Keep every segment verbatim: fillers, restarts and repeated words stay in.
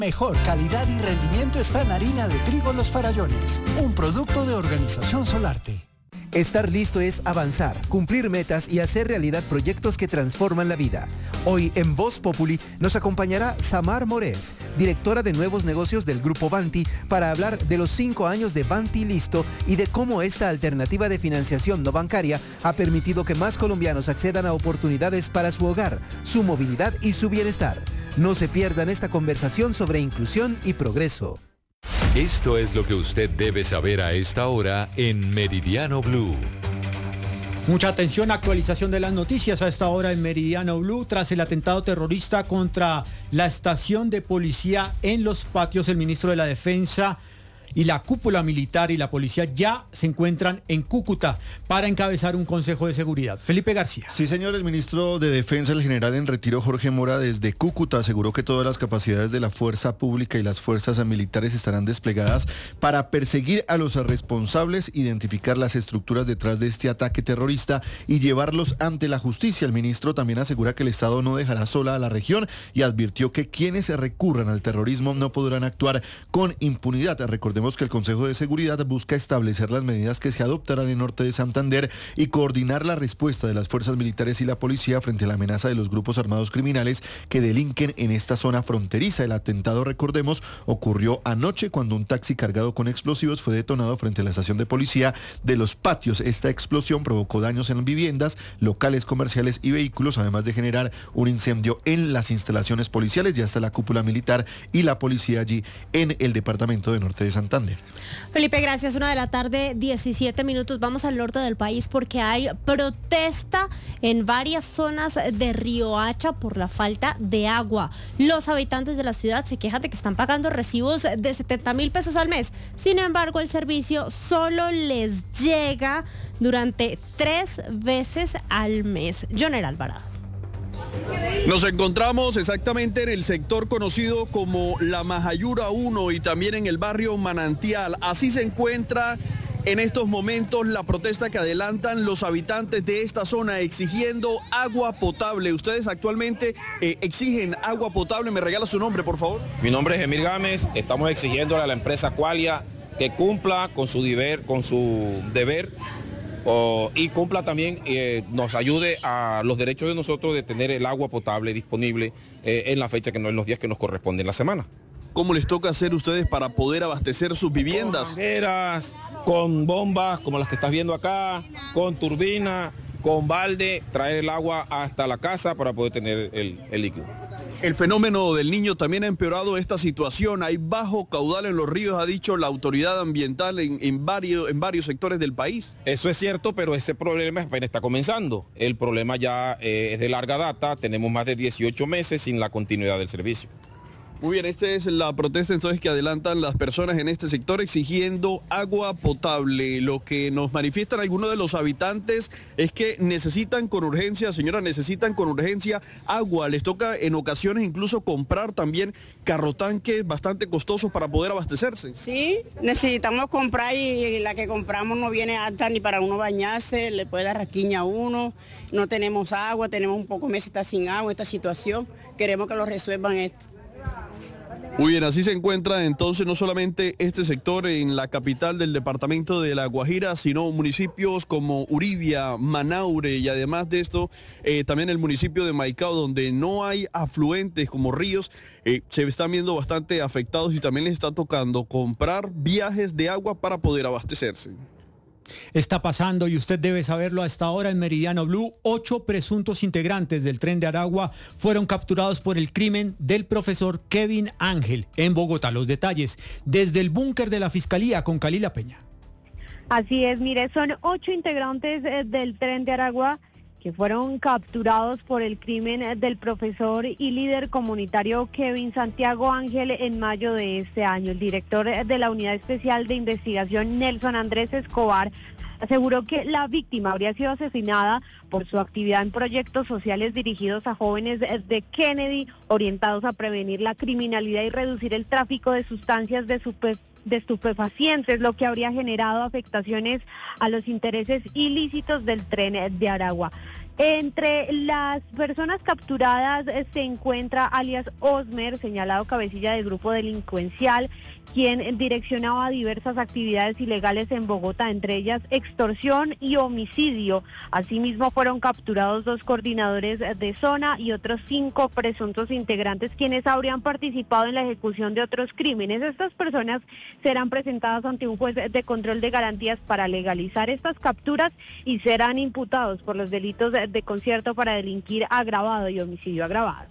Mejor calidad y rendimiento está en harina de trigo Los Farallones, un producto de Organización Solarte. Estar listo es avanzar, cumplir metas y hacer realidad proyectos que transforman la vida. Hoy en Voz Populi nos acompañará Samar Morés, directora de nuevos negocios del Grupo Banti, para hablar de los cinco años de Banti Listo y de cómo esta alternativa de financiación no bancaria ha permitido que más colombianos accedan a oportunidades para su hogar, su movilidad y su bienestar. No se pierdan esta conversación sobre inclusión y progreso. Esto es lo que usted debe saber a esta hora en Meridiano Blue. Mucha atención, actualización de las noticias a esta hora en Meridiano Blue. Tras el atentado terrorista contra la estación de policía en Los Patios, el ministro de la Defensa y la cúpula militar y la policía ya se encuentran en Cúcuta para encabezar un consejo de seguridad. Felipe García. Sí, señor, el ministro de Defensa, el general en retiro Jorge Mora, desde Cúcuta aseguró que todas las capacidades de la fuerza pública y las fuerzas militares estarán desplegadas para perseguir a los responsables, identificar las estructuras detrás de este ataque terrorista y llevarlos ante la justicia. El ministro también asegura que el Estado no dejará sola a la región y advirtió que quienes recurran al terrorismo no podrán actuar con impunidad. Recordemos que el Consejo de Seguridad busca establecer las medidas que se adoptarán en Norte de Santander y coordinar la respuesta de las fuerzas militares y la policía frente a la amenaza de los grupos armados criminales que delinquen en esta zona fronteriza. El atentado, recordemos, ocurrió anoche cuando un taxi cargado con explosivos fue detonado frente a la estación de policía de Los Patios. Esta explosión provocó daños en viviendas, locales comerciales y vehículos, además de generar un incendio en las instalaciones policiales. Ya está la cúpula militar y la policía allí en el departamento de Norte de Santander. Felipe, gracias. Una de la tarde, diecisiete minutos. Vamos al norte del país porque hay protesta en varias zonas de Riohacha por la falta de agua. Los habitantes de la ciudad se quejan de que están pagando recibos de setenta mil pesos al mes. Sin embargo, el servicio solo les llega durante tres veces al mes. Joner Alvarado. Nos encontramos exactamente en el sector conocido como La Majayura uno y también en el barrio Manantial. Así se encuentra en estos momentos la protesta que adelantan los habitantes de esta zona exigiendo agua potable. Ustedes actualmente eh, exigen agua potable. ¿Me regala su nombre, por favor? Mi nombre es Emir Gámez. Estamos exigiéndole a la empresa Qualia que cumpla con su deber, con su deber Oh, y cumpla también, eh, nos ayude a los derechos de nosotros de tener el agua potable disponible eh, en la fecha, que no en los días que nos corresponden la semana. ¿Cómo les toca hacer ustedes para poder abastecer sus viviendas? Con mangueras, con bombas como las que estás viendo acá, con turbina, con balde, traer el agua hasta la casa para poder tener el, el líquido. El fenómeno del Niño también ha empeorado esta situación. Hay bajo caudal en los ríos, ha dicho la autoridad ambiental en, en, varios, en varios sectores del país. Eso es cierto, pero ese problema apenas está comenzando. El problema ya eh, es de larga data. Tenemos más de dieciocho meses sin la continuidad del servicio. Muy bien, esta es la protesta entonces que adelantan las personas en este sector exigiendo agua potable. Lo que nos manifiestan algunos de los habitantes es que necesitan con urgencia, señora, necesitan con urgencia agua. Les toca en ocasiones incluso comprar también carrotanques bastante costosos para poder abastecerse. Sí, necesitamos comprar y la que compramos no viene alta ni para uno bañarse, le puede dar raquiña a uno. No tenemos agua, tenemos un poco meses sin agua, esta situación. Queremos que lo resuelvan esto. Muy bien, así se encuentra entonces no solamente este sector en la capital del departamento de La Guajira, sino municipios como Uribia, Manaure y además de esto, eh, también el municipio de Maicao, donde no hay afluentes como ríos, eh, se están viendo bastante afectados y también les está tocando comprar viajes de agua para poder abastecerse. Está pasando y usted debe saberlo a esta hora en Meridiano Blue. Ocho presuntos integrantes del Tren de Aragua fueron capturados por el crimen del profesor Kevin Ángel en Bogotá. Los detalles desde el búnker de la Fiscalía con Kalila Peña. Así es, mire, son ocho integrantes del Tren de Aragua que fueron capturados por el crimen del profesor y líder comunitario Kevin Santiago Ángel en mayo de este año. El director de la Unidad Especial de Investigación, Nelson Andrés Escobar, aseguró que la víctima habría sido asesinada por su actividad en proyectos sociales dirigidos a jóvenes de Kennedy, orientados a prevenir la criminalidad y reducir el tráfico de sustancias de de estupefacientes, lo que habría generado afectaciones a los intereses ilícitos del Tren de Aragua. Entre las personas capturadas se encuentra alias Osmer, señalado cabecilla del grupo delincuencial, quien direccionaba diversas actividades ilegales en Bogotá, entre ellas extorsión y homicidio. Asimismo, fueron capturados dos coordinadores de zona y otros cinco presuntos integrantes, quienes habrían participado en la ejecución de otros crímenes. Estas personas serán presentadas ante un juez de control de garantías para legalizar estas capturas y serán imputados por los delitos de concierto para delinquir agravado y homicidio agravado.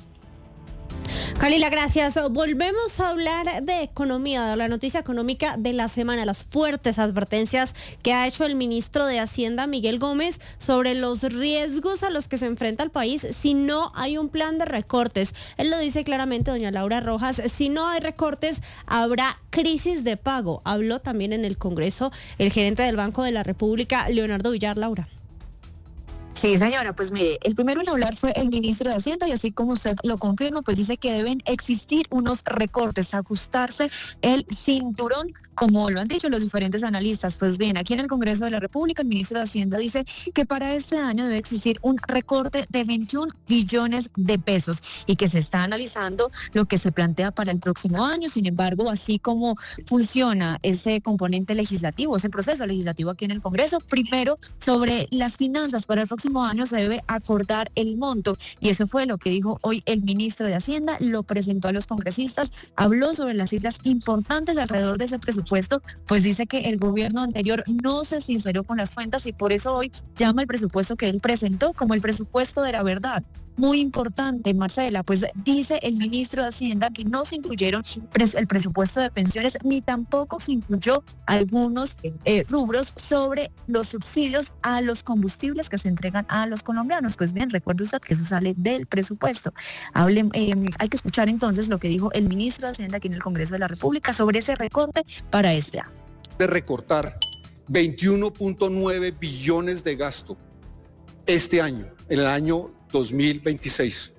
Kalila, gracias. Volvemos a hablar de economía, de la noticia económica de la semana, las fuertes advertencias que ha hecho el ministro de Hacienda, Miguel Gómez, sobre los riesgos a los que se enfrenta el país si no hay un plan de recortes. Él lo dice claramente, doña Laura Rojas, si no hay recortes, habrá crisis de pago. Habló también en el Congreso el gerente del Banco de la República, Leonardo Villar. Laura. Sí, señora, pues mire, el primero en hablar fue el ministro de Hacienda y así como usted lo confirma, pues dice que deben existir unos recortes, ajustarse el cinturón, como lo han dicho los diferentes analistas. Pues bien, aquí en el Congreso de la República, el ministro de Hacienda dice que para este año debe existir un recorte de veintiún billones de pesos y que se está analizando lo que se plantea para el próximo año. Sin embargo, así como funciona ese componente legislativo, ese proceso legislativo aquí en el Congreso, primero sobre las finanzas para el próximo año se debe acordar el monto y eso fue lo que dijo hoy el ministro de Hacienda, lo presentó a los congresistas, habló sobre las cifras importantes alrededor de ese presupuesto, pues dice que el gobierno anterior no se sinceró con las cuentas y por eso hoy llama el presupuesto que él presentó como el presupuesto de la verdad. Muy importante, Marcela, pues dice el ministro de Hacienda que no se incluyeron pres- el presupuesto de pensiones ni tampoco se incluyó algunos eh, rubros sobre los subsidios a los combustibles que se entregan a los colombianos. Pues bien, recuerde usted que eso sale del presupuesto. Hable, eh, hay que escuchar entonces lo que dijo el ministro de Hacienda aquí en el Congreso de la República sobre ese recorte para este año. De recortar veintiuno punto nueve billones de gasto este año, en el año dos mil veintiséis.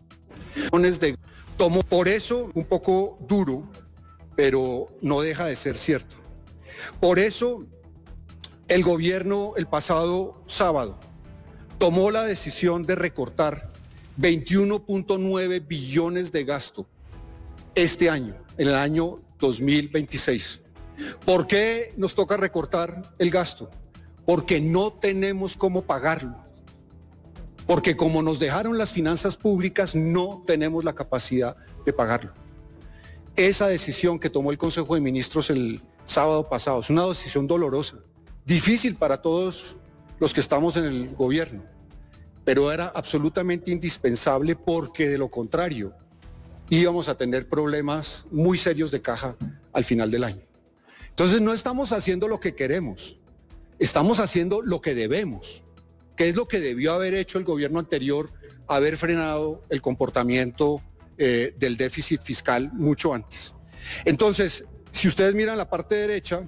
De, tomo por eso un poco duro, pero no deja de ser cierto. Por eso el gobierno el pasado sábado tomó la decisión de recortar veintiuno punto nueve billones de gasto este año, en el año dos mil veintiséis. ¿Por qué nos toca recortar el gasto? Porque no tenemos cómo pagarlo. Porque como nos dejaron las finanzas públicas, no tenemos la capacidad de pagarlo. Esa decisión que tomó el Consejo de Ministros el sábado pasado es una decisión dolorosa, difícil para todos los que estamos en el gobierno, pero era absolutamente indispensable porque de lo contrario íbamos a tener problemas muy serios de caja al final del año. Entonces no estamos haciendo lo que queremos, estamos haciendo lo que debemos. ¿Qué es lo que debió haber hecho el gobierno anterior? Haber frenado el comportamiento eh, del déficit fiscal mucho antes. Entonces, si ustedes miran la parte derecha,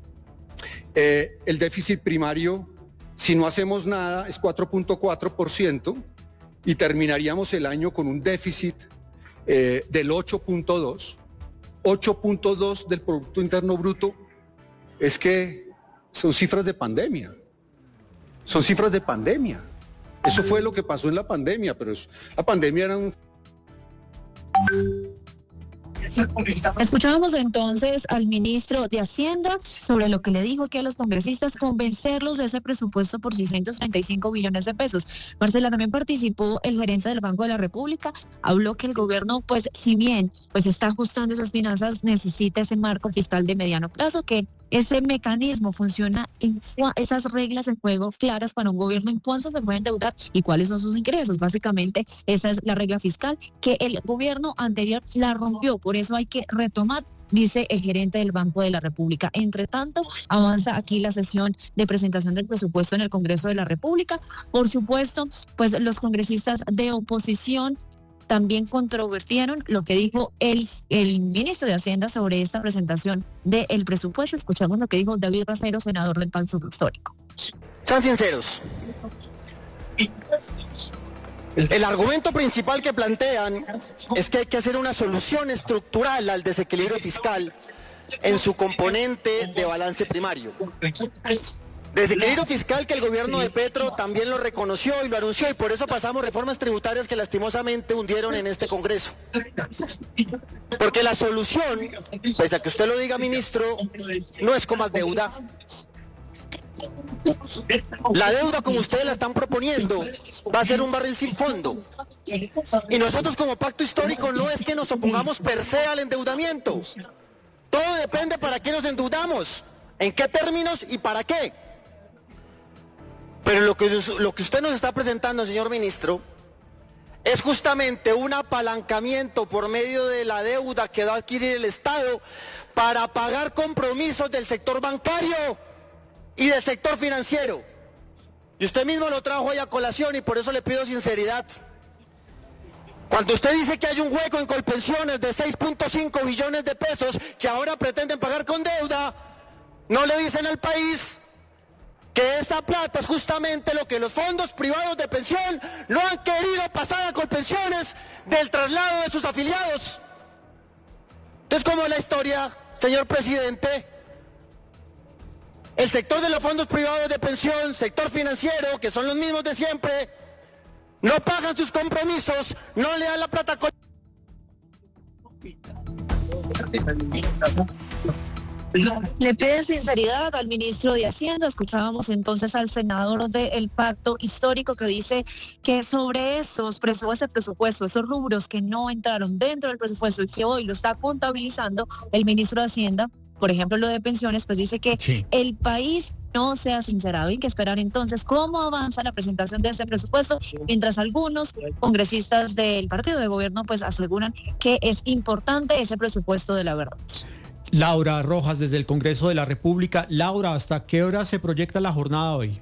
eh, el déficit primario, si no hacemos nada, es cuatro punto cuatro por ciento y terminaríamos el año con un déficit eh, del ocho punto dos. ocho punto dos del Producto Interno Bruto es que son cifras de pandemia. Son cifras de pandemia. Eso fue lo que pasó en la pandemia, pero es, la pandemia era un... Escuchábamos entonces al ministro de Hacienda sobre lo que le dijo que a los congresistas convencerlos de ese presupuesto por seiscientos treinta y cinco billones de pesos. Marcela, también participó el gerente del Banco de la República, habló que el gobierno, pues si bien pues está ajustando esas finanzas, necesita ese marco fiscal de mediano plazo, que ese mecanismo funciona en esas reglas en juego claras para un gobierno en cuánto se puede endeudar y cuáles son sus ingresos. Básicamente, esa es la regla fiscal que el gobierno anterior la rompió. Por eso hay que retomar, dice el gerente del Banco de la República. Entre tanto, avanza aquí la sesión de presentación del presupuesto en el Congreso de la República. Por supuesto, pues los congresistas de oposición también controvertieron lo que dijo el, el ministro de Hacienda sobre esta presentación del presupuesto. Escuchamos lo que dijo David Racero, senador del P A N Histórico. Sean sinceros. El argumento principal que plantean es que hay que hacer una solución estructural al desequilibrio fiscal en su componente de balance primario. Desequilibrio fiscal que el gobierno de Petro también lo reconoció y lo anunció, y por eso pasamos reformas tributarias que lastimosamente hundieron en este Congreso. Porque la solución, pese a que usted lo diga, ministro, no es con más deuda. La deuda, como ustedes la están proponiendo, va a ser un barril sin fondo. Y nosotros como pacto histórico no es que nos opongamos per se al endeudamiento. Todo depende para qué nos endeudamos, en qué términos y para qué. Pero lo que, lo que usted nos está presentando, señor ministro, es justamente un apalancamiento por medio de la deuda que va a adquirir el Estado para pagar compromisos del sector bancario y del sector financiero. Y usted mismo lo trajo ahí a colación, y por eso le pido sinceridad. Cuando usted dice que hay un hueco en Colpensiones de seis punto cinco billones de pesos que ahora pretenden pagar con deuda, no le dicen al país que esa plata es justamente lo que los fondos privados de pensión no han querido pasar a Colpensiones del traslado de sus afiliados. Entonces, ¿cómo es la historia, señor presidente? El sector de los fondos privados de pensión, sector financiero, que son los mismos de siempre, no pagan sus compromisos, no le dan la plata. Le piden sinceridad al ministro de Hacienda. Escuchábamos entonces al senador del Pacto Histórico que dice que sobre esos presupuestos, ese presupuesto, esos rubros que no entraron dentro del presupuesto y que hoy lo está contabilizando el ministro de Hacienda, por ejemplo lo de pensiones, pues dice que sí, el país no se ha sincerado y que esperar entonces cómo avanza la presentación de este presupuesto, mientras algunos congresistas del partido de gobierno pues aseguran que es importante ese presupuesto de la verdad. Laura Rojas, desde el Congreso de la República. Laura, ¿hasta qué hora se proyecta la jornada hoy?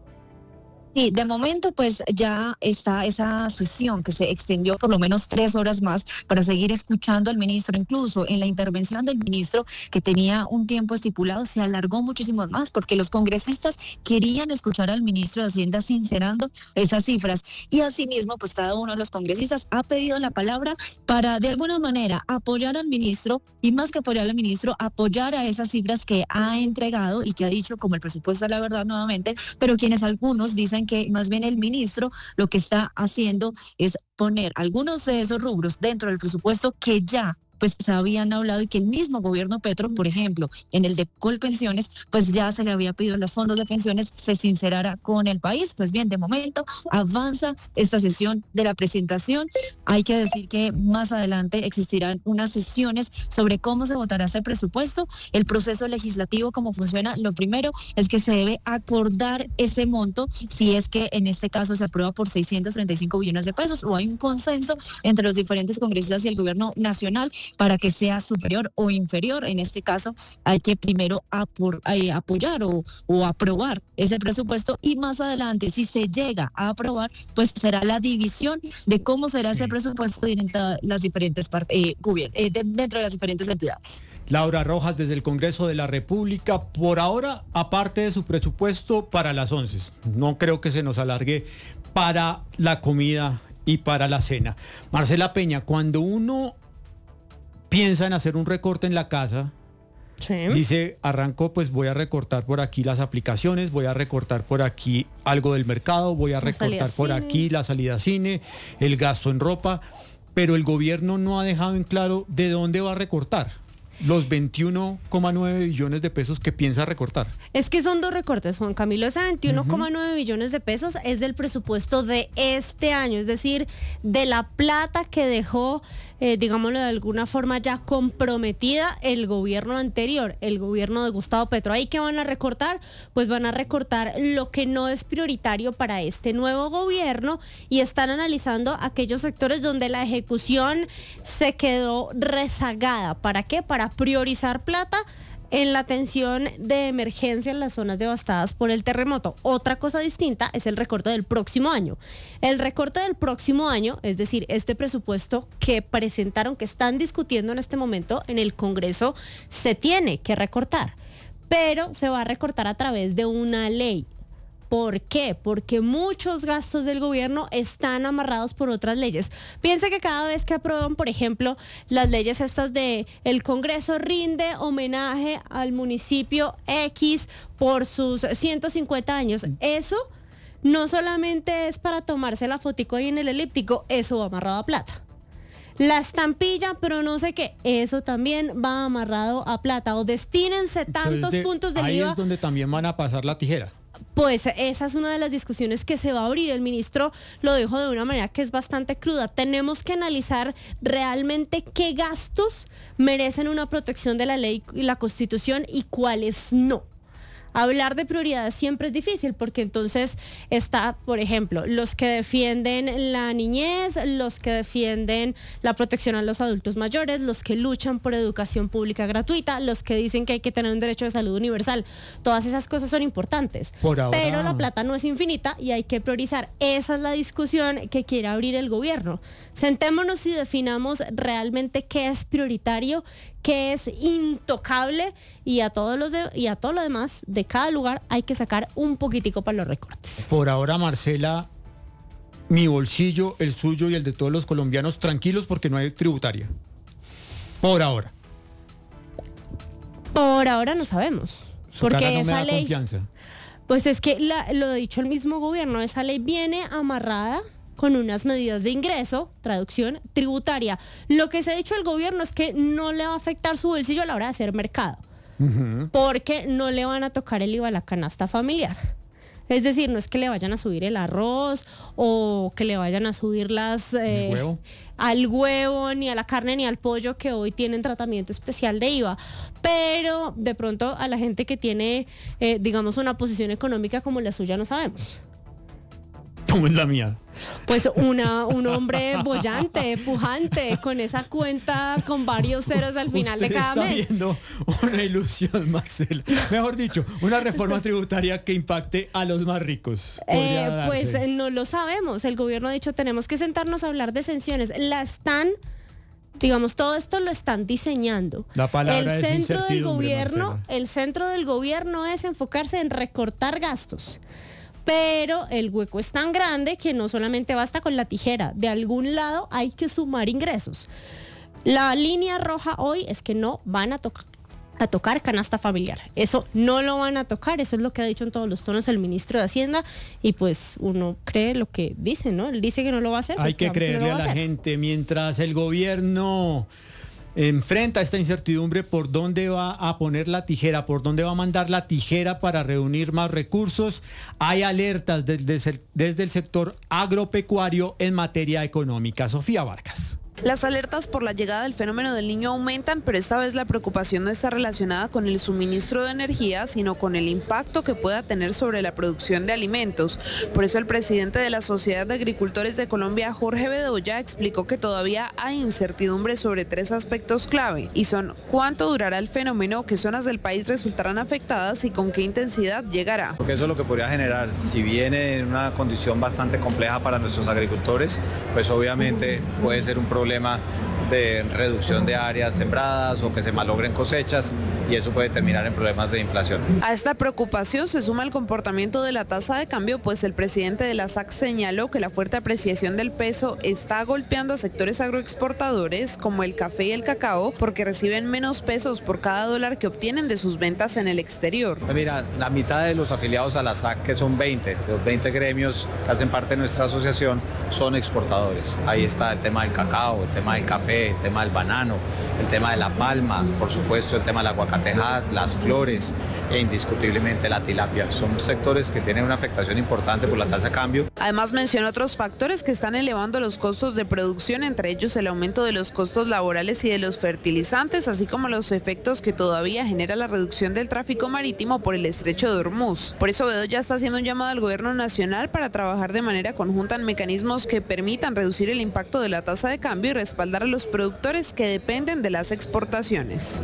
Sí, de momento pues ya está esa sesión que se extendió por lo menos tres horas más para seguir escuchando al ministro. Incluso en la intervención del ministro, que tenía un tiempo estipulado, se alargó muchísimo más porque los congresistas querían escuchar al ministro de Hacienda sincerando esas cifras. Y asimismo pues cada uno de los congresistas ha pedido la palabra para de alguna manera apoyar al ministro, y más que apoyar al ministro, apoyar a esas cifras que ha entregado y que ha dicho como el presupuesto de la verdad nuevamente, pero quienes algunos dicen que más bien el ministro lo que está haciendo es poner algunos de esos rubros dentro del presupuesto que ya pues se habían hablado y que el mismo gobierno Petro, por ejemplo, en el de Colpensiones, pues ya se le había pedido a los fondos de pensiones se sincerara con el país. Pues bien, de momento avanza esta sesión de la presentación. Hay que decir que más adelante existirán unas sesiones sobre cómo se votará ese presupuesto. El proceso legislativo, cómo funciona, lo primero es que se debe acordar ese monto, si es que en este caso se aprueba por seiscientos treinta y cinco billones de pesos o hay un consenso entre los diferentes congresistas y el gobierno nacional para que sea superior o inferior. En este caso hay que primero apor, eh, apoyar o, o aprobar ese presupuesto, y más adelante, si se llega a aprobar, pues será la división de cómo será ese presupuesto dentro de las diferentes eh, eh, dentro de las diferentes entidades. Laura Rojas, desde el Congreso de la República. Por ahora, aparte de su presupuesto para las once, no creo que se nos alargue para la comida y para la cena. Marcela Peña, cuando uno piensa en hacer un recorte en la casa, sí, dice, arranco, pues voy a recortar por aquí las aplicaciones, voy a recortar por aquí algo del mercado, voy a recortar por aquí la salida a cine, el gasto en ropa, pero el gobierno no ha dejado en claro de dónde va a recortar los veintiuno coma nueve billones de pesos que piensa recortar. Es que son dos recortes, Juan Camilo. Ese veintiuno coma nueve uh-huh. billones de pesos es del presupuesto de este año, es decir, de la plata que dejó, eh, digámoslo de alguna forma, ya comprometida el gobierno anterior, el gobierno de Gustavo Petro. ¿Ahí qué van a recortar? Pues van a recortar lo que no es prioritario para este nuevo gobierno, y están analizando aquellos sectores donde la ejecución se quedó rezagada. ¿Para qué? Para priorizar plata en la atención de emergencia en las zonas devastadas por el terremoto. Otra cosa distinta es el recorte del próximo año. El recorte del próximo año, es decir, este presupuesto que presentaron, que están discutiendo en este momento en el Congreso, se tiene que recortar, pero se va a recortar a través de una ley. ¿Por qué? Porque muchos gastos del gobierno están amarrados por otras leyes. Piensa que cada vez que aprueban, por ejemplo, las leyes estas de el Congreso rinde homenaje al municipio X por sus ciento cincuenta años, eso no solamente es para tomarse la fotico ahí en el elíptico, eso va amarrado a plata. La estampilla, pero no sé qué, eso también va amarrado a plata. O destínense tantos Entonces, de, puntos del ahí I V A. es donde también van a pasar la tijera. Pues esa es una de las discusiones que se va a abrir. El ministro lo dijo de una manera que es bastante cruda. Tenemos que analizar realmente qué gastos merecen una protección de la ley y la Constitución y cuáles no. Hablar de prioridades siempre es difícil porque entonces está, por ejemplo, los que defienden la niñez, los que defienden la protección a los adultos mayores, los que luchan por educación pública gratuita, los que dicen que hay que tener un derecho de salud universal. Todas esas cosas son importantes. Por ahora... Pero la plata no es infinita y hay que priorizar. Esa es la discusión que quiere abrir el gobierno. Sentémonos y definamos realmente qué es prioritario, qué es intocable y a todos los de, y a todo lo demás de cada lugar hay que sacar un poquitico para los recortes. Por ahora, Marcela, mi bolsillo, el suyo y el de todos los colombianos tranquilos porque no hay tributaria. Por ahora. Por ahora no sabemos. Su porque cara no esa me da ley, confianza. pues es que la, lo ha dicho el mismo gobierno, esa ley viene amarrada con unas medidas de ingreso, traducción, tributaria. Lo que se ha dicho el gobierno es que no le va a afectar su bolsillo a la hora de hacer mercado, uh-huh. porque no le van a tocar el I V A a la canasta familiar. Es decir, no es que le vayan a subir el arroz o que le vayan a subir las eh, huevo? al huevo, ni a la carne, ni al pollo que hoy tienen tratamiento especial de I V A. Pero de pronto a la gente que tiene, eh, digamos, una posición económica como la suya no sabemos. ¿Cómo es la mía? Pues una, un hombre bollante, pujante, con esa cuenta con varios ceros al final Usted de cada está mes. viendo una ilusión, Marcela. Mejor dicho, una reforma tributaria que impacte a los más ricos. Eh, pues eh, no lo sabemos. El gobierno ha dicho tenemos que sentarnos a hablar de exenciones. La están, digamos, todo esto lo están diseñando. La palabra el es centro del incertidumbre, gobierno, Marcela. el centro del gobierno es enfocarse en recortar gastos. Pero el hueco es tan grande que no solamente basta con la tijera. De algún lado hay que sumar ingresos. La línea roja hoy es que no van a tocar a tocar canasta familiar. Eso no lo van a tocar, eso es lo que ha dicho en todos los tonos el ministro de Hacienda y pues uno cree lo que dice, ¿no? Él dice que no lo va a hacer. Hay pues que creerle no a la hacer. gente mientras el gobierno enfrenta esta incertidumbre por dónde va a poner la tijera, por dónde va a mandar la tijera para reunir más recursos. Hay alertas desde, desde el sector agropecuario en materia económica. Sofía Vargas. Las alertas por la llegada del fenómeno del Niño aumentan, pero esta vez la preocupación no está relacionada con el suministro de energía, sino con el impacto que pueda tener sobre la producción de alimentos. Por eso el presidente de la Sociedad de Agricultores de Colombia, Jorge Bedoya, explicó que todavía hay incertidumbre sobre tres aspectos clave, y son cuánto durará el fenómeno, qué zonas del país resultarán afectadas y con qué intensidad llegará. Porque eso es lo que podría generar, si viene en una condición bastante compleja para nuestros agricultores, pues obviamente puede ser un problema de reducción de áreas sembradas o que se malogren cosechas y eso puede terminar en problemas de inflación. A esta preocupación se suma el comportamiento de la tasa de cambio, pues el presidente de la S A C señaló que la fuerte apreciación del peso está golpeando a sectores agroexportadores como el café y el cacao porque reciben menos pesos por cada dólar que obtienen de sus ventas en el exterior. Pues mira, la mitad de los afiliados a la S A C, que son veinte, los veinte gremios que hacen parte de nuestra asociación, son exportadores. Ahí está el tema del cacao, el tema del café, el tema del banano, el tema de la palma, por supuesto el tema del aguacatejas, las flores e indiscutiblemente la tilapia. Son sectores que tienen una afectación importante por la tasa de cambio. Además mencionó otros factores que están elevando los costos de producción, entre ellos el aumento de los costos laborales y de los fertilizantes, así como los efectos que todavía genera la reducción del tráfico marítimo por el estrecho de Hormuz. Por eso Bedoya está haciendo un llamado al gobierno nacional para trabajar de manera conjunta en mecanismos que permitan reducir el impacto de la tasa de cambio y respaldar a los productores que dependen de las exportaciones.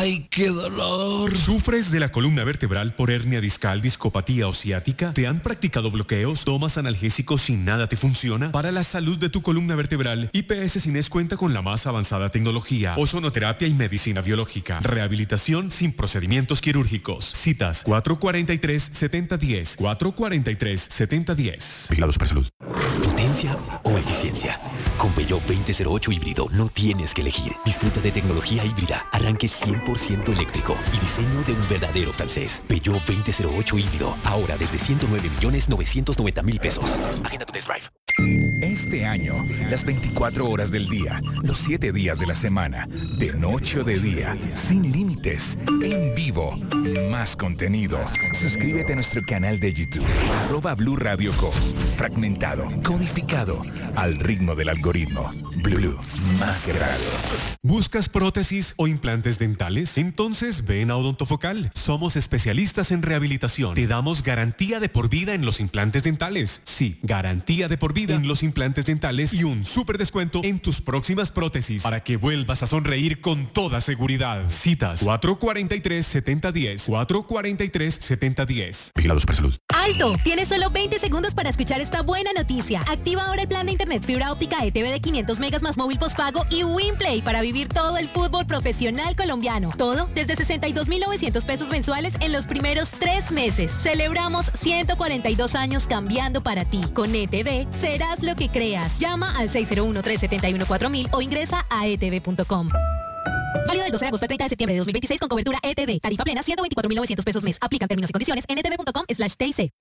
¡Ay, qué dolor! ¿Sufres de la columna vertebral por hernia discal, discopatía o ciática? ¿Te han practicado bloqueos? ¿Tomas analgésicos y nada te funciona? Para la salud de tu columna vertebral, I P S Cines cuenta con la más avanzada tecnología, ozonoterapia y medicina biológica. Rehabilitación sin procedimientos quirúrgicos. Citas cuatro cuarenta y tres, setenta diez. cuatro cuarenta y tres, setenta diez. Vigilados para salud. ¿Potencia o eficiencia? Con Peugeot veinte cero ocho híbrido no tienes que elegir. Disfruta de tecnología híbrida, arranque cien por ciento eléctrico y diseño de un verdadero francés. Peugeot veinte cero ocho híbrido, ahora desde ciento nueve millones novecientos noventa mil pesos. Agenda tu test drive. Este año, las veinticuatro horas del día, los siete días de la semana, de noche o de día, sin límites, en vivo, más contenido. Suscríbete a nuestro canal de YouTube, arroba Blue Radio Co. Fragmentado, codificado, al ritmo del algoritmo. Blue, más grado. ¿Buscas prótesis o implantes dentales? Entonces ven a Odontofocal. Somos especialistas en rehabilitación. Te damos garantía de por vida en los implantes dentales. Sí, garantía de por vida en los implantes dentales y un súper descuento en tus próximas prótesis para que vuelvas a sonreír con toda seguridad. Citas cuatro cuarenta y tres, setenta diez. cuatro cuarenta y tres, setenta diez. Vigilados para salud. ¡Alto! Tienes solo veinte segundos para escuchar esta buena noticia. Activa ahora el plan de internet fibra óptica E T V de quinientos megas más móvil postpago y WinPlay para vivir todo el fútbol profesional colombiano. Todo desde sesenta y dos mil novecientos pesos mensuales en los primeros tres meses. Celebramos ciento cuarenta y dos años cambiando para ti. Con E T V serás lo que creas. Llama al seis cero uno, tres siete uno, cuatro mil o ingresa a e t v punto com. Válido del doce de agosto al treinta de septiembre de dos mil veintiséis con cobertura E T V. Tarifa plena ciento veinticuatro mil novecientos pesos mes. Aplican términos y condiciones en e t v punto com slash t i c.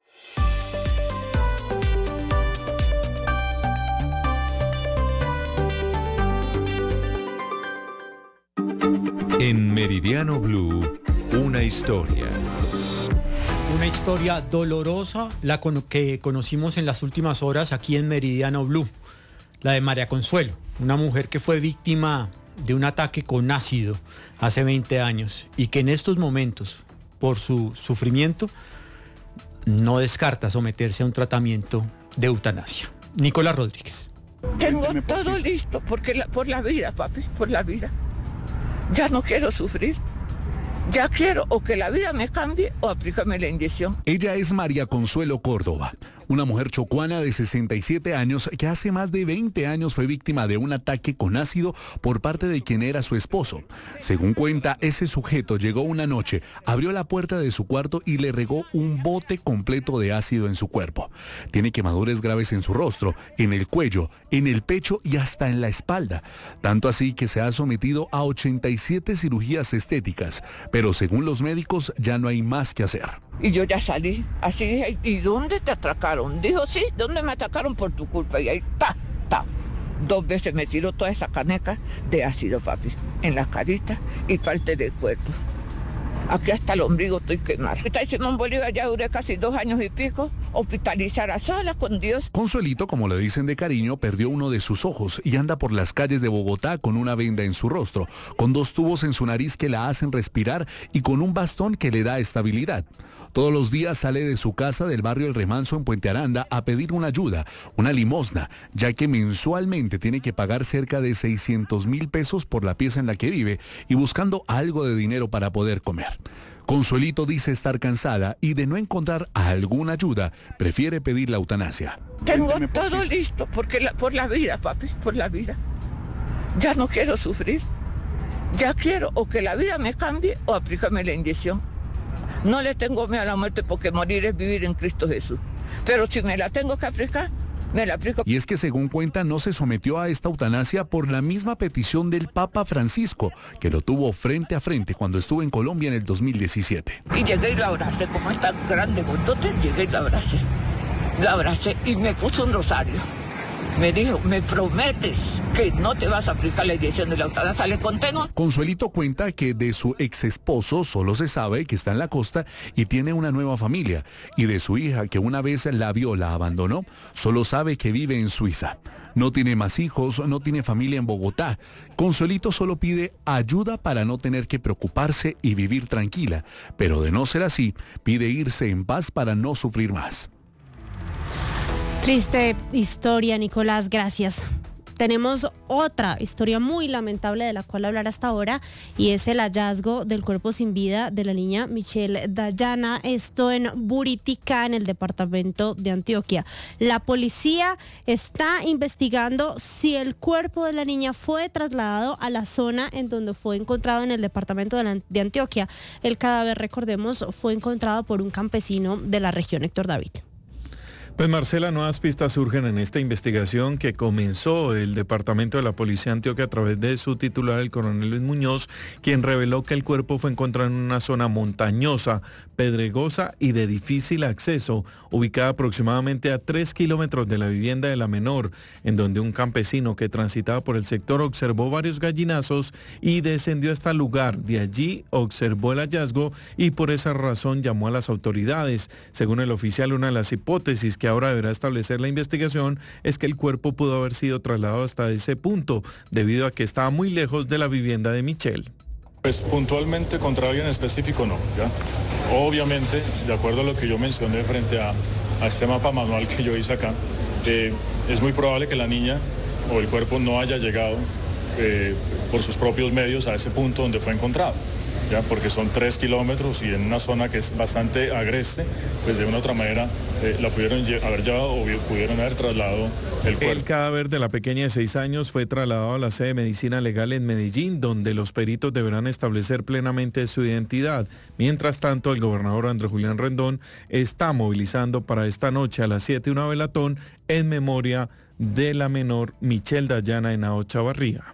En Meridiano Blue, una historia. Una historia dolorosa, la con- que conocimos en las últimas horas aquí en Meridiano Blue. La de María Consuelo, una mujer que fue víctima de un ataque con ácido hace veinte años y que en estos momentos, por su sufrimiento, no descarta someterse a un tratamiento de eutanasia. Nicolás Rodríguez. Tengo todo listo porque la, por la vida, papi, por la vida. Ya no quiero sufrir. Ya quiero o que la vida me cambie o aplícame la inyección. Ella es María Consuelo Córdoba, una mujer chocuana de sesenta y siete años que hace más de veinte años fue víctima de un ataque con ácido por parte de quien era su esposo. Según cuenta, ese sujeto llegó una noche, abrió la puerta de su cuarto y le regó un bote completo de ácido en su cuerpo. Tiene quemaduras graves en su rostro, en el cuello, en el pecho y hasta en la espalda. Tanto así que se ha sometido a ochenta y siete cirugías estéticas, pero según los médicos ya no hay más que hacer. Y yo ya salí, así dije, ¿y dónde te atracaron? Dijo, sí, ¿dónde me atacaron? Por tu culpa. Y ahí, ta, ta. Dos veces me tiró toda esa caneca de ácido, papi, en la carita y parte del cuerpo. Aquí hasta el ombligo estoy quemada. Está Simón Bolívar, ya duré casi dos años y pico, hospitalizada sola con Dios. Consuelito, como le dicen de cariño, perdió uno de sus ojos y anda por las calles de Bogotá con una venda en su rostro, con dos tubos en su nariz que la hacen respirar y con un bastón que le da estabilidad. Todos los días sale de su casa del barrio El Remanso en Puente Aranda a pedir una ayuda, una limosna, ya que mensualmente tiene que pagar cerca de seiscientos mil pesos por la pieza en la que vive y buscando algo de dinero para poder comer. Consuelito dice estar cansada y de no encontrar alguna ayuda, prefiere pedir la eutanasia. Tengo todo listo porque la, por la vida, papi, por la vida. Ya no quiero sufrir. Ya quiero o que la vida me cambie o aplícame la inyección. No le tengo miedo a la muerte porque morir es vivir en Cristo Jesús. Pero si me la tengo que aplicar, me la aplico. Y es que según cuenta no se sometió a esta eutanasia por la misma petición del Papa Francisco, que lo tuvo frente a frente cuando estuvo en Colombia en el dos mil diecisiete. Y llegué y lo abracé, como está grande, gordote, llegué y lo abracé. Lo abracé y me puso un rosario. Me dijo, ¿me prometes que no te vas a aplicar la inyección de la eutanasia? ¿Le conté, no? Consuelito cuenta que de su ex esposo solo se sabe que está en la costa y tiene una nueva familia. Y de su hija, que una vez la vio, la abandonó, solo sabe que vive en Suiza. No tiene más hijos, no tiene familia en Bogotá. Consuelito solo pide ayuda para no tener que preocuparse y vivir tranquila. Pero de no ser así, pide irse en paz para no sufrir más. Triste historia, Nicolás, gracias. tenemos otra historia muy lamentable de la cual hablar hasta ahora y es el hallazgo del cuerpo sin vida de la niña Michelle Dayana, esto en Buriticá, en el departamento de Antioquia. La policía está investigando si el cuerpo de la niña fue trasladado a la zona en donde fue encontrado en el departamento de, la, de Antioquia. El cadáver, recordemos, fue encontrado por un campesino de la región. Héctor David. Pues Marcela, nuevas pistas surgen en esta investigación que comenzó el Departamento de la Policía de Antioquia a través de su titular, el coronel Luis Muñoz, quien reveló que el cuerpo fue encontrado en una zona montañosa, pedregosa y de difícil acceso, ubicada aproximadamente a tres kilómetros de la vivienda de la menor, en donde un campesino que transitaba por el sector observó varios gallinazos y descendió hasta el lugar. De allí observó el hallazgo y por esa razón llamó a las autoridades. Según el oficial, una de las hipótesis que ahora deberá establecer la investigación es que el cuerpo pudo haber sido trasladado hasta ese punto, debido a que estaba muy lejos de la vivienda de Michelle. Pues puntualmente contra alguien específico no, ¿ya? Obviamente, de acuerdo a lo que yo mencioné frente a, a este mapa manual que yo hice acá, eh, es muy probable que la niña o el cuerpo no haya llegado eh, por sus propios medios a ese punto donde fue encontrado. Ya, porque son tres kilómetros y en una zona que es bastante agreste, pues de una u otra manera eh, la pudieron haber llevado o pudieron haber trasladado el cuerpo. El cadáver de la pequeña de seis años fue trasladado a la sede de Medicina Legal en Medellín, donde los peritos deberán establecer plenamente su identidad. Mientras tanto, el gobernador Andrés Julián Rendón está movilizando para esta noche a las siete una velatón en memoria de la menor Michelle Dayana en Chavarría.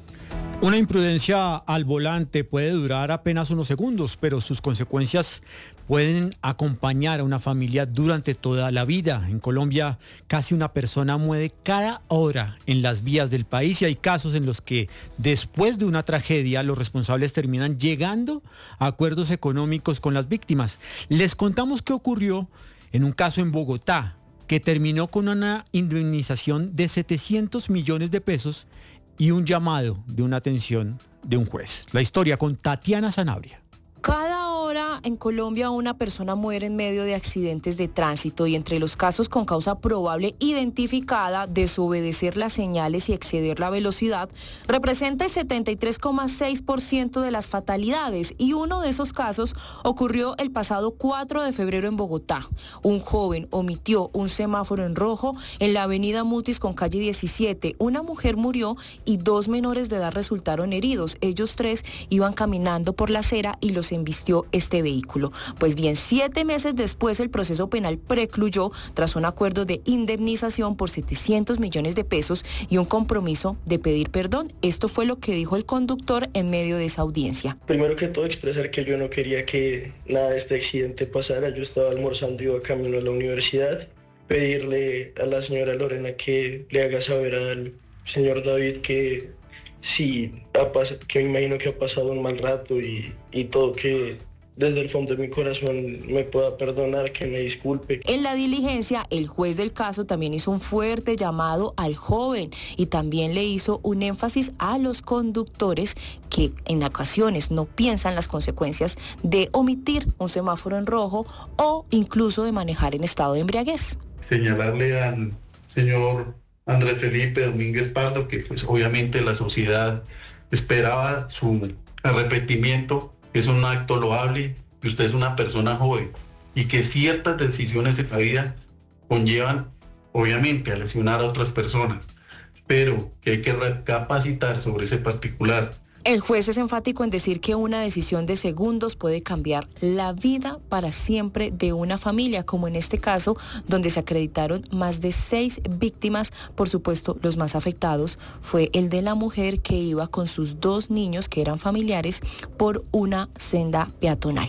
Una imprudencia al volante puede durar apenas unos segundos, pero sus consecuencias pueden acompañar a una familia durante toda la vida. En Colombia, casi una persona muere cada hora en las vías del país y hay casos en los que después de una tragedia los responsables terminan llegando a acuerdos económicos con las víctimas. Les contamos qué ocurrió en un caso en Bogotá que terminó con una indemnización de setecientos millones de pesos y un llamado de una atención de un juez. La historia con Tatiana Sanabria. Cada hora en Colombia una persona muere en medio de accidentes de tránsito y entre los casos con causa probable identificada, desobedecer las señales y exceder la velocidad, representa el setenta y tres coma seis por ciento de las fatalidades y uno de esos casos ocurrió el pasado cuatro de febrero en Bogotá. Un joven omitió un semáforo en rojo en la avenida Mutis con calle diecisiete. Una mujer murió y dos menores de edad resultaron heridos. Ellos tres iban caminando por la acera y los embistió este vehículo. Pues bien, siete meses después el proceso penal precluyó tras un acuerdo de indemnización por setecientos millones de pesos y un compromiso de pedir perdón. Esto fue lo que dijo el conductor en medio de esa audiencia. Primero que todo expresar que yo no quería que nada de este accidente pasara. Yo estaba almorzando y iba camino a la universidad. Pedirle a la señora Lorena que le haga saber al señor David que sí, ha pas- que me imagino que ha pasado un mal rato y, y todo, que desde el fondo de mi corazón me pueda perdonar, que me disculpe. En la diligencia, el juez del caso también hizo un fuerte llamado al joven y también le hizo un énfasis a los conductores que en ocasiones no piensan las consecuencias de omitir un semáforo en rojo o incluso de manejar en estado de embriaguez. Señalarle al señor Andrés Felipe Domínguez Pardo que pues obviamente la sociedad esperaba su arrepentimiento. Es un acto loable, que usted es una persona joven y que ciertas decisiones de la vida conllevan obviamente a lesionar a otras personas, pero que hay que recapacitar sobre ese particular. El juez es enfático en decir que una decisión de segundos puede cambiar la vida para siempre de una familia, como en este caso, donde se acreditaron más de seis víctimas. Por supuesto, los más afectados fue el de la mujer que iba con sus dos niños, que eran familiares, por una senda peatonal.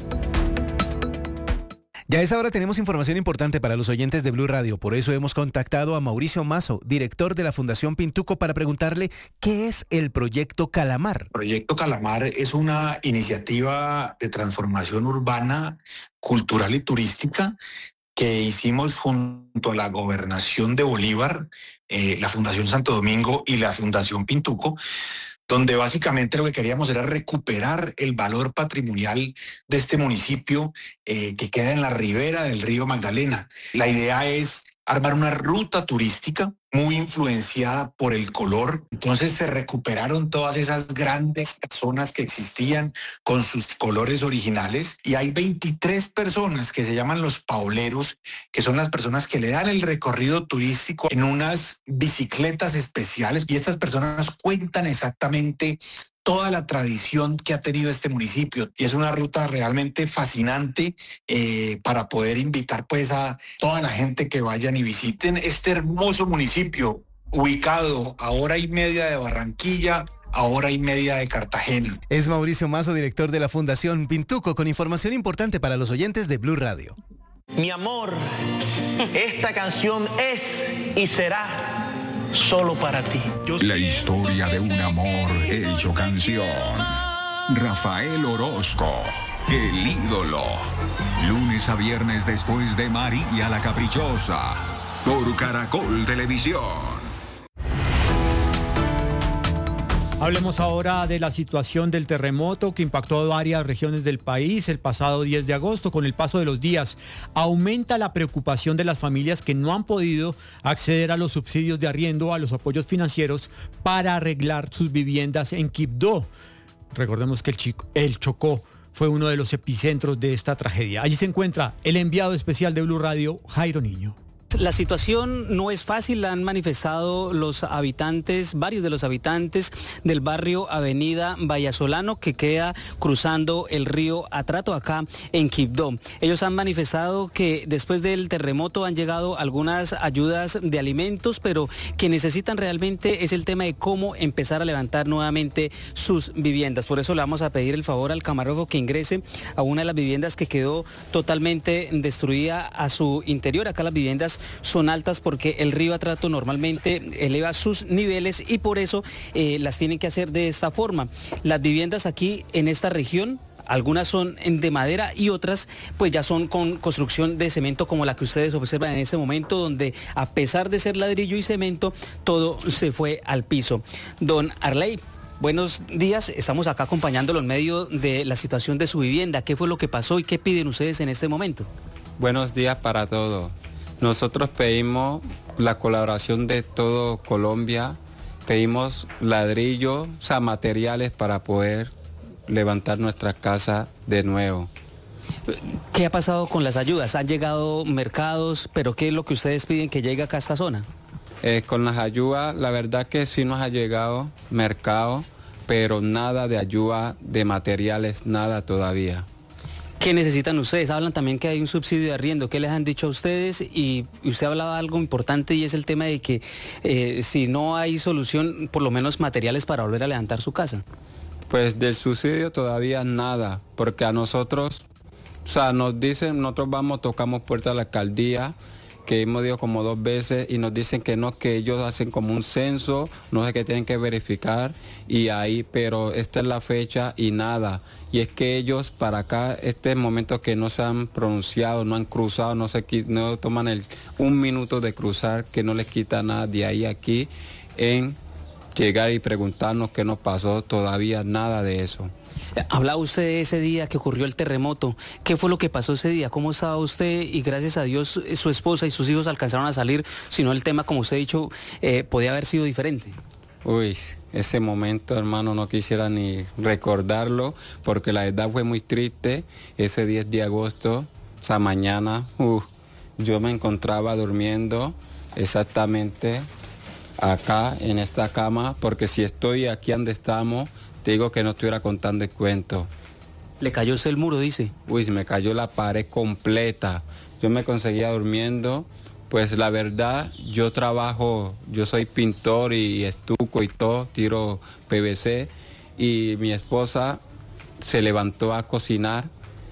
Ya a esa hora tenemos información importante para los oyentes de Blue Radio. Por eso hemos contactado a Mauricio Mazo, director de la Fundación Pintuco, para preguntarle qué es el Proyecto Calamar. Proyecto Calamar es una iniciativa de transformación urbana, cultural y turística que hicimos junto a la Gobernación de Bolívar, eh, la Fundación Santo Domingo y la Fundación Pintuco, donde básicamente lo que queríamos era recuperar el valor patrimonial de este municipio eh, que queda en la ribera del río Magdalena. La idea es armar una ruta turística muy influenciada por el color. Entonces se recuperaron todas esas grandes casonas que existían con sus colores originales y hay veintitrés personas que se llaman los pauleros, que son las personas que le dan el recorrido turístico en unas bicicletas especiales y estas personas cuentan exactamente toda la tradición que ha tenido este municipio y es una ruta realmente fascinante eh, para poder invitar pues a toda la gente que vayan y visiten este hermoso municipio ubicado a hora y media de Barranquilla, a hora y media de Cartagena. Es Mauricio Mazo, director de la Fundación Pintuco, con información importante para los oyentes de Blue Radio. Mi amor, esta canción es y será solo para ti. La historia de un amor hecho canción. Rafael Orozco, el ídolo. Lunes a viernes después de María la Caprichosa, por Caracol Televisión. Hablemos ahora de la situación del terremoto que impactó a varias regiones del país el pasado diez de agosto. Con el paso de los días, aumenta la preocupación de las familias que no han podido acceder a los subsidios de arriendo, a los apoyos financieros para arreglar sus viviendas en Quibdó. Recordemos que el, Chico, el Chocó fue uno de los epicentros de esta tragedia. Allí se encuentra el enviado especial de Blue Radio, Jairo Niño. La situación no es fácil, la han manifestado los habitantes, varios de los habitantes del barrio Avenida Vallasolano, que queda cruzando el río Atrato acá en Quibdó. Ellos han manifestado que después del terremoto han llegado algunas ayudas de alimentos, pero que necesitan realmente es el tema de cómo empezar a levantar nuevamente sus viviendas. Por eso le vamos a pedir el favor al camarógrafo que ingrese a una de las viviendas que quedó totalmente destruida a su interior. Acá las viviendas son altas porque el río Atrato normalmente eleva sus niveles y por eso eh, las tienen que hacer de esta forma. Las viviendas aquí en esta región, algunas son de madera y otras pues ya son con construcción de cemento, como la que ustedes observan en ese momento, donde a pesar de ser ladrillo y cemento, todo se fue al piso. Don Arley, buenos días, estamos acá acompañándolo en medio de la situación de su vivienda. ¿Qué fue lo que pasó y qué piden ustedes en este momento? Buenos días para todos. Nosotros pedimos la colaboración de todo Colombia, pedimos ladrillo, o sea, materiales para poder levantar nuestra casa de nuevo. ¿Qué ha pasado con las ayudas? ¿Han llegado mercados? ¿Pero qué es lo que ustedes piden que llegue acá a esta zona? Eh, con las ayudas, la verdad que sí nos ha llegado mercado, pero nada de ayuda de materiales, nada todavía. ¿Qué necesitan ustedes? Hablan también que hay un subsidio de arriendo. ¿Qué les han dicho a ustedes? Y usted hablaba algo importante y es el tema de que eh, si no hay solución, por lo menos materiales para volver a levantar su casa. Pues del subsidio todavía nada, porque a nosotros, o sea, nos dicen, nosotros vamos, tocamos puerta a la alcaldía, que hemos ido como dos veces y nos dicen que no, que ellos hacen como un censo, no sé qué tienen que verificar y ahí, pero esta es la fecha y nada. Y es que ellos para acá, este es el momento que no se han pronunciado, no han cruzado, no se no toman el un minuto de cruzar, que no les quita nada de ahí a aquí, en llegar y preguntarnos qué nos pasó, todavía nada de eso. Hablaba usted de ese día que ocurrió el terremoto. ¿Qué fue lo que pasó ese día? ¿Cómo estaba usted? Y gracias a Dios su esposa y sus hijos alcanzaron a salir, si no el tema, como usted ha dicho, eh, podía haber sido diferente. Uy, ese momento, hermano, no quisiera ni recordarlo, porque la verdad fue muy triste. Ese diez de agosto, o sea, mañana, uh, yo me encontraba durmiendo exactamente acá, en esta cama, porque si estoy aquí donde estamos, te digo que no estuviera contando el cuento. ¿Le cayó usted el muro, dice? Uy, me cayó la pared completa. Yo me conseguía durmiendo. Pues la verdad, yo trabajo, yo soy pintor y estuco y todo, tiro P V C. Y mi esposa se levantó a cocinar.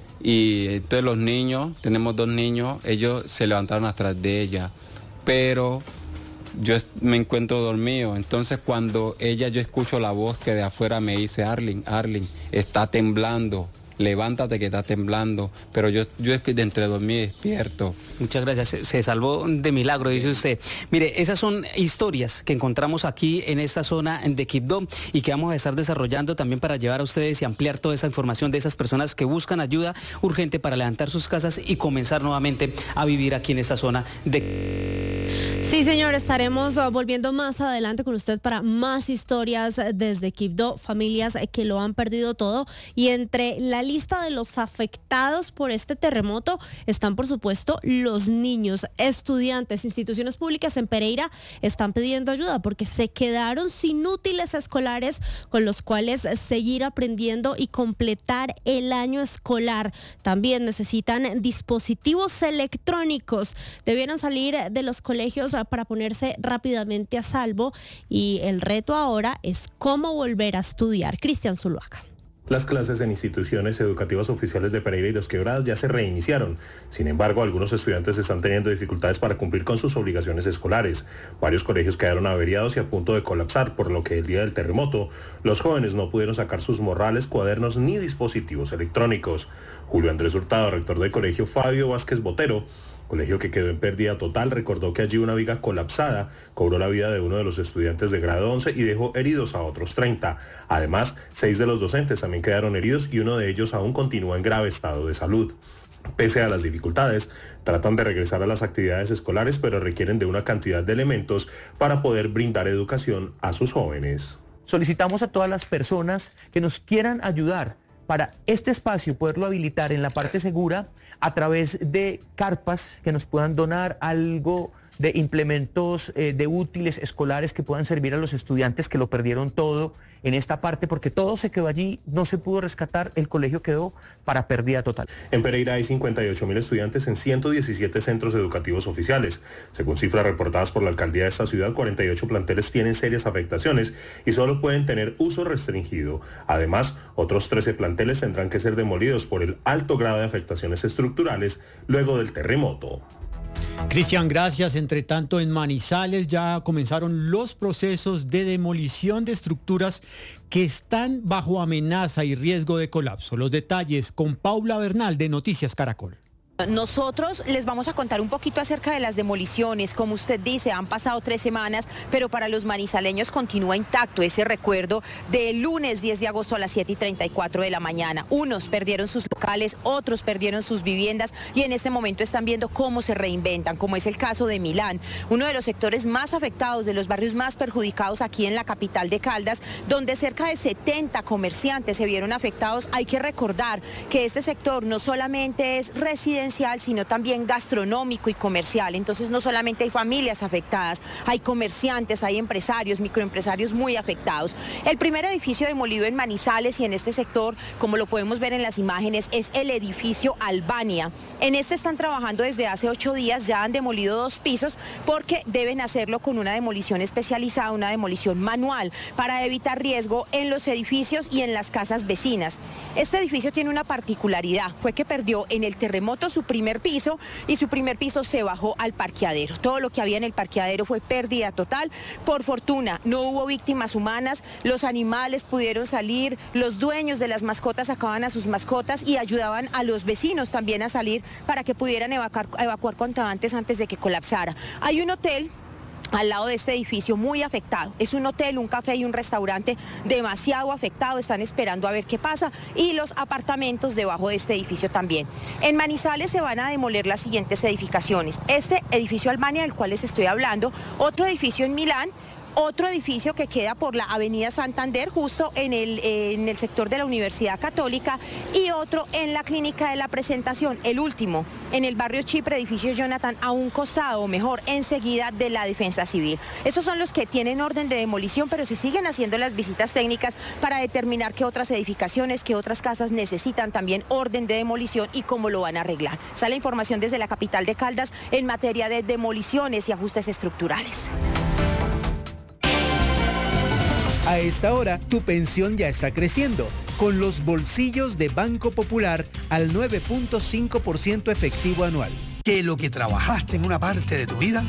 Y entonces los niños, tenemos dos niños, ellos se levantaron atrás de ella. Pero yo me encuentro dormido, entonces cuando ella, yo escucho la voz que de afuera me dice, Arlin, Arlin, está temblando, levántate que está temblando, pero yo, yo es que de entre dormir despierto, Muchas gracias, se, se salvó de milagro, dice usted. Mire, esas son historias que encontramos aquí en esta zona de Quibdó y que vamos a estar desarrollando también para llevar a ustedes y ampliar toda esa información de esas personas que buscan ayuda urgente para levantar sus casas y comenzar nuevamente a vivir aquí en esta zona de... Sí, señor, estaremos volviendo más adelante con usted para más historias desde Quibdó, familias que lo han perdido todo. Y entre la lista de los afectados por este terremoto están, por supuesto, los niños, estudiantes, instituciones públicas en Pereira están pidiendo ayuda porque se quedaron sin útiles escolares con los cuales seguir aprendiendo y completar el año escolar. También necesitan dispositivos electrónicos. Debieron salir de los colegios para ponerse rápidamente a salvo y el reto ahora es cómo volver a estudiar. Cristian Zuluaga. Las clases en instituciones educativas oficiales de Pereira y Dos Quebradas ya se reiniciaron. Sin embargo, algunos estudiantes están teniendo dificultades para cumplir con sus obligaciones escolares. Varios colegios quedaron averiados y a punto de colapsar, por lo que el día del terremoto, los jóvenes no pudieron sacar sus morrales, cuadernos ni dispositivos electrónicos. Julio Andrés Hurtado, rector del colegio Fabio Vázquez Botero, colegio que quedó en pérdida total, recordó que allí una viga colapsada cobró la vida de uno de los estudiantes de grado once y dejó heridos a otros treinta. Además, seis de los docentes también quedaron heridos y uno de ellos aún continúa en grave estado de salud. Pese a las dificultades, tratan de regresar a las actividades escolares, pero requieren de una cantidad de elementos para poder brindar educación a sus jóvenes. Solicitamos a todas las personas que nos quieran ayudar para este espacio poderlo habilitar en la parte segura a través de carpas que nos puedan donar algo de implementos eh, de útiles escolares que puedan servir a los estudiantes que lo perdieron todo en esta parte, porque todo se quedó allí, no se pudo rescatar, el colegio quedó para pérdida total. En Pereira hay cincuenta y ocho mil estudiantes en ciento diecisiete centros educativos oficiales. Según cifras reportadas por la alcaldía de esta ciudad, cuarenta y ocho planteles tienen serias afectaciones y solo pueden tener uso restringido. Además, otros trece planteles tendrán que ser demolidos por el alto grado de afectaciones estructurales luego del terremoto. Cristian, gracias. Entre tanto, en Manizales ya comenzaron los procesos de demolición de estructuras que están bajo amenaza y riesgo de colapso. Los detalles con Paula Bernal de Noticias Caracol. Nosotros les vamos a contar un poquito acerca de las demoliciones. Como usted dice, han pasado tres semanas, pero para los manizaleños continúa intacto ese recuerdo del lunes diez de agosto a las siete y treinta y cuatro de la mañana. Unos perdieron sus locales, otros perdieron sus viviendas y en este momento están viendo cómo se reinventan, como es el caso de Milán, uno de los sectores más afectados, de los barrios más perjudicados aquí en la capital de Caldas, donde cerca de setenta comerciantes se vieron afectados. Hay que recordar que este sector no solamente es residencial, sino también gastronómico y comercial. Entonces no solamente hay familias afectadas, hay comerciantes, hay empresarios, microempresarios muy afectados. El primer edificio demolido en Manizales y en este sector, como lo podemos ver en las imágenes, es el edificio Albania. En este están trabajando desde hace ocho días, ya han demolido dos pisos porque deben hacerlo con una demolición especializada, una demolición manual, para evitar riesgo en los edificios y en las casas vecinas. Este edificio tiene una particularidad, fue que perdió en el terremoto su primer piso y su primer piso se bajó al parqueadero. Todo lo que había en el parqueadero fue pérdida total. Por fortuna no hubo víctimas humanas, los animales pudieron salir, los dueños de las mascotas sacaban a sus mascotas y ayudaban a los vecinos también a salir para que pudieran evacuar, evacuar cuanto antes antes de que colapsara. Hay un hotel al lado de este edificio muy afectado. Es un hotel, un café y un restaurante demasiado afectado, están esperando a ver qué pasa, y los apartamentos debajo de este edificio también. En Manizales se van a demoler las siguientes edificaciones. Este edificio Albania, del cual les estoy hablando, otro edificio en Milán, otro edificio que queda por la avenida Santander, justo en el, eh, en el sector de la Universidad Católica, y otro en la Clínica de la Presentación, el último, en el barrio Chipre, edificio Jonathan, a un costado, o mejor, enseguida de la Defensa Civil. Esos son los que tienen orden de demolición, pero se siguen haciendo las visitas técnicas para determinar qué otras edificaciones, qué otras casas necesitan también orden de demolición y cómo lo van a arreglar. Sale información desde la capital de Caldas en materia de demoliciones y ajustes estructurales. A esta hora, tu pensión ya está creciendo, con los bolsillos de Banco Popular al nueve punto cinco por ciento efectivo anual. Que lo que trabajaste en una parte de tu vida